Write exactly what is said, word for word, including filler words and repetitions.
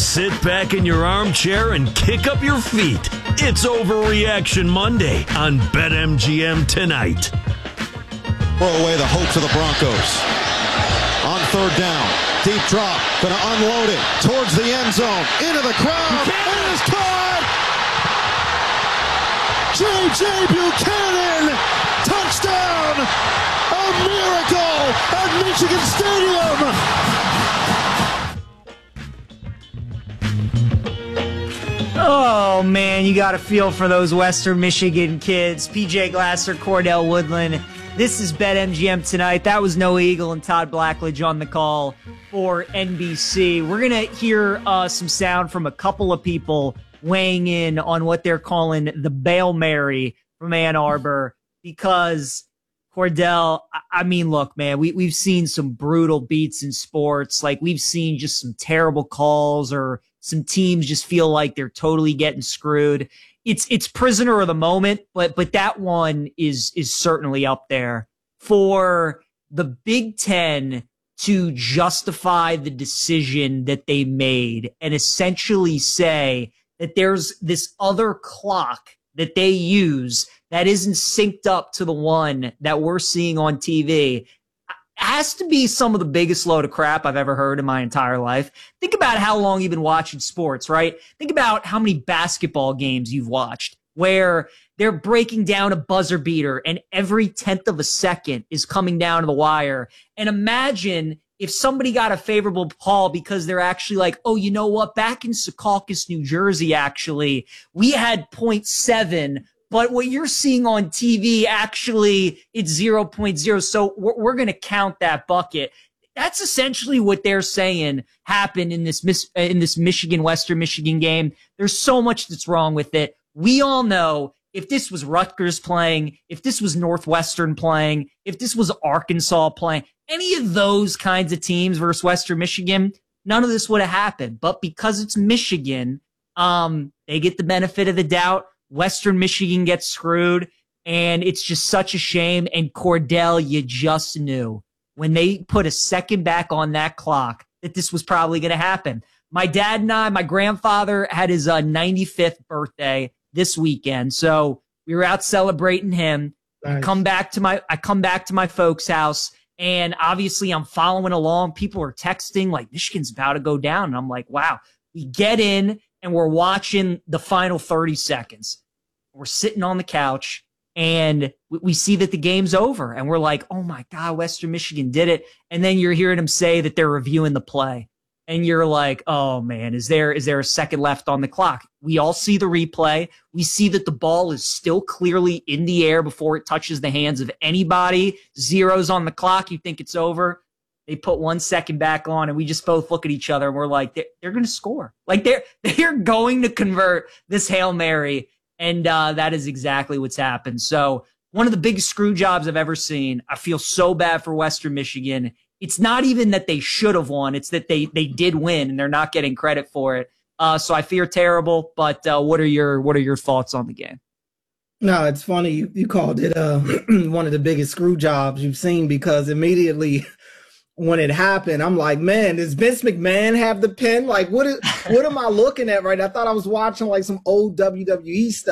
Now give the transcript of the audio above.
Sit back in your armchair and kick up your feet. It's Overreaction Monday on BetMGM tonight. Throw away the hopes of the Broncos. On third down, deep drop, going to unload it towards the end zone, into the crowd, and it is caught! J J. Buchanan, touchdown! A miracle at Michigan Stadium! Oh, man, you got to feel for those Western Michigan kids. P J Glasser, Cordell Woodland. This is BetMGM tonight. That was Noah Eagle and Todd Blackledge on the call for N B C. We're going to hear uh, some sound from a couple of people weighing in on what they're calling the Bail Mary from Ann Arbor because, Cordell, I mean, look, man, we, we've seen some brutal beats in sports. Like, we've seen just some terrible calls or some teams just feel like they're totally getting screwed. It's it's prisoner of the moment, but but that one is is certainly up there. For the Big Ten to justify the decision that they made and essentially say that there's this other clock that they use that isn't synced up to the one that we're seeing on T V, has to be some of the biggest load of crap I've ever heard in my entire life. Think about how long you've been watching sports, right? Think about how many basketball games you've watched where they're breaking down a buzzer beater and every tenth of a second is coming down to the wire. And imagine if somebody got a favorable call because they're actually like, oh, you know what? Back in Secaucus, New Jersey, actually, we had point seven. But what you're seeing on T V, actually, it's zero point zero. So we're, we're going to count that bucket. That's essentially what they're saying happened in this in this Michigan, Western Michigan game. There's so much that's wrong with it. We all know if this was Rutgers playing, if this was Northwestern playing, if this was Arkansas playing, any of those kinds of teams versus Western Michigan, none of this would have happened. But because it's Michigan, um, they get the benefit of the doubt. Western Michigan gets screwed, and it's just such a shame. And Cordell, you just knew when they put a second back on that clock that this was probably going to happen. My dad and I, my grandfather had his uh, ninety-fifth birthday this weekend, so we were out celebrating him. Nice. I come back to my, I come back to my folks' house, and obviously I'm following along. People are texting like Michigan's about to go down, and I'm like, wow. We get in. And we're watching the final thirty seconds. We're sitting on the couch, and we see that the game's over. And we're like, oh, my God, Western Michigan did it. And then you're hearing them say that they're reviewing the play. And you're like, oh, man, is there is there a second left on the clock? We all see the replay. We see that the ball is still clearly in the air before it touches the hands of anybody. Zeros on the clock. You think it's over. They put one second back on, and we just both look at each other, and we're like, they're, they're going to score. Like, they're they're going to convert this Hail Mary, and uh, that is exactly what's happened. So one of the biggest screw jobs I've ever seen. I feel so bad for Western Michigan. It's not even that they should have won. It's that they they did win, and they're not getting credit for it. Uh, so I fear terrible, but uh, what are your what are your thoughts on the game? No, it's funny. You, you called it uh, one of the biggest screw jobs you've seen because immediately – when it happened, I'm like, man, does Vince McMahon have the pen? Like, what is, what am I looking at right now? I thought I was watching like some old W W E stuff.